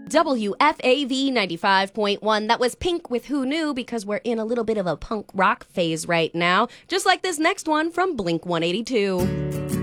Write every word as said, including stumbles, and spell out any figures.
W F A V ninety-five point one. That was Pink with Who Knew, because we're in a little bit of a punk rock phase right now, just like this next one from Blink one eighty-two.